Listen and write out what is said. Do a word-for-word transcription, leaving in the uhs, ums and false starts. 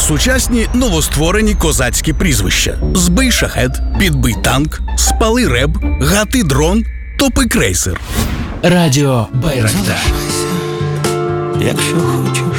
сучасні новостворені козацькі прізвища: Збий шахет, Підбий танк, Спали реб, Гати дрон, Топи крейсер. Радіо Байрактар. Якщо хочеш